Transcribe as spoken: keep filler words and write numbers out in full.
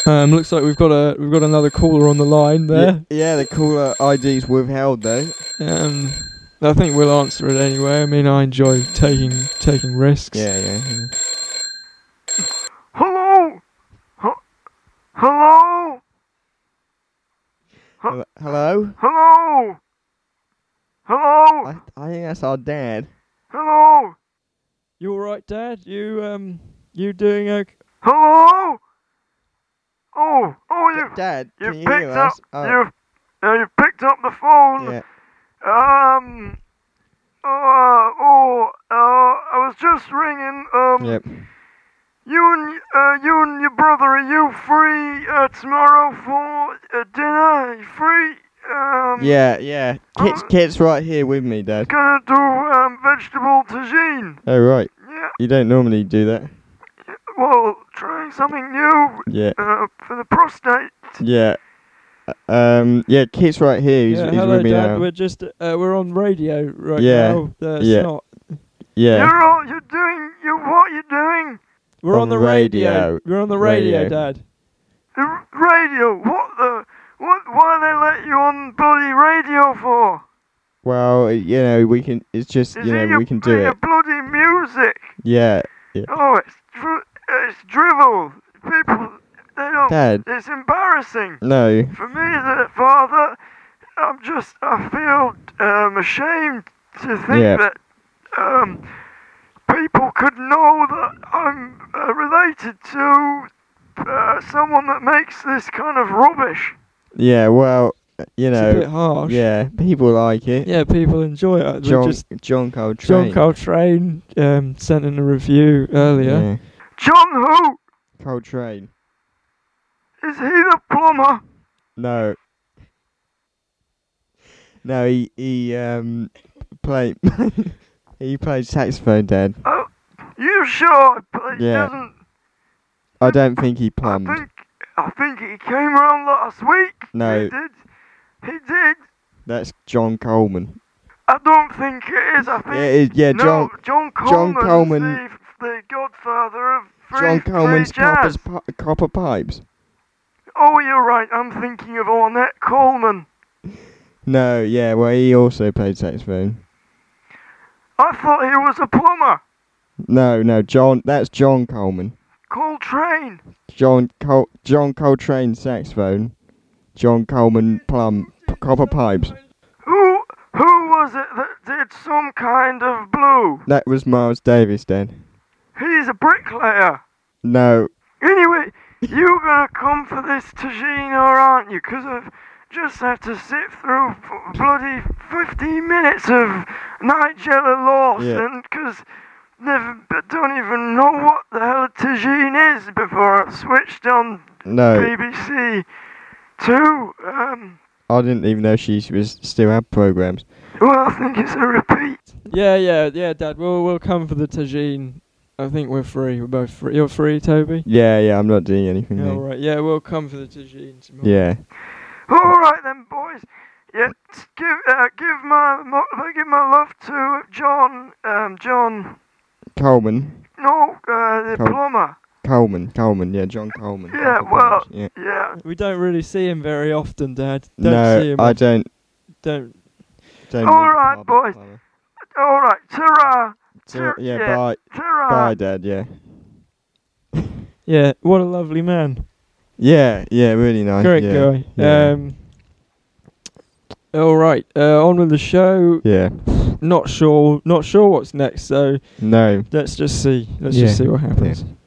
Um, looks like we've got a we've got another caller on the line there. Yeah, yeah, the caller I D's withheld though. Um, I think we'll answer it anyway. I mean, I enjoy taking taking risks. Yeah, yeah. yeah. Hello? H- Hello? Hello? Hello? Hello? Hello? I, I think that's our dad. Hello? You all right, Dad? You um, you doing okay? Hello? Oh, oh, you, Dad, you can you picked hear up, us? Oh, you, uh, you picked up the phone. yeah. Um, uh, oh, uh, I was just ringing, um, Yep. you and, uh, you and your brother, are you free, uh, tomorrow for uh, dinner? Are you free? Um, Yeah, yeah. Kit's, uh, Kit's right here with me, Dad. Gonna do, um, vegetable tagine. Oh, right. Yeah, You don't normally do that. well, trying something new, Yeah. uh, for the prostate. Yeah. Uh, Um. Yeah. Kit's right here. He's, yeah, he's hello, with me Dad. now. We're just uh, we're on radio right Yeah, now. That's yeah. not. Yeah. You're all, you're doing, you, what you doing? We're on, On the radio. radio. We're on the radio, Radio. Dad. The r- radio, what the, what, why they let you on bloody radio for? Well, you know, we can. It's just, Is you it know, your, we can do your it. bloody music? Yeah. Oh, it's, dri- it's drivel. People, they don't, Dad. it's embarrassing. No. For me, the father, I'm just, I feel um, ashamed to think Yeah. that um, people could know that I'm uh, related to uh, someone that makes this kind of rubbish. Yeah. Well, you It's a bit know. harsh. Yeah. People like it. Yeah, people enjoy it. We John. just John Coltrane. John Coltrane um, sent in a review earlier. Yeah. John who? Coltrane. Is he the plumber? No. No. He he um played. He played saxophone, Dad. Oh, you sure? But he Yeah. doesn't. I don't think he I plumbed. think, I think he came round last week. No. He did. He did. That's John Coleman. I don't think it is. I think. Yeah, it is, yeah, no, John. John John Coleman's Coleman- the, the godfather of free, John Coleman's free jazz. copper's pi- copper pipes. Oh, you're right. I'm thinking of Ornette Coleman. No, yeah, well, he also played saxophone. I thought he was a plumber. No, no, John. That's John Coleman. Coltrane. John Col- John Coltrane saxophone. John Coleman plum p- copper pipes. Who who was it that did some kind of blue? That was Miles Davis, then. He's a bricklayer. No, Anyway, you gonna come for this tagine or aren't you? 'Cause I've just had to sit through f- bloody fifteen minutes of Nigella Lawson 'cause never I don't even know what the hell a tagine is before I switched on no. B B C Two. Um, I didn't even know she was still had programs. well, I think it's a repeat. Yeah, yeah, yeah, Dad. We'll we'll come for the tagine. I think we're free. We're both free. You're free, Toby. Yeah, yeah, I'm not doing anything. Yeah, then. all right. Yeah, we'll come for the tagine tomorrow. Yeah. All right then, boys. Yeah, t- give uh, give my mo- give my love to John. Um, John. Coleman. No, uh, the Col- plumber. Coleman. Coleman. Yeah, John Coleman. Yeah, Copper well, pipes, yeah. yeah. We don't really see him very often, Dad. Don't No, see him. I often. don't. Don't. don't All need right, Barbara boys. Plummer. All right, ta-ra, So, ta- yeah, yeah. bye. ta-ra. Bye, Dad, yeah. Yeah, what a lovely man. Yeah, yeah, really nice. Great yeah. guy. Yeah. Um. All right. Uh, on with the show. yeah. Not sure. Not sure what's next. So No. let's just see. Let's Yeah. just see what happens. Yeah.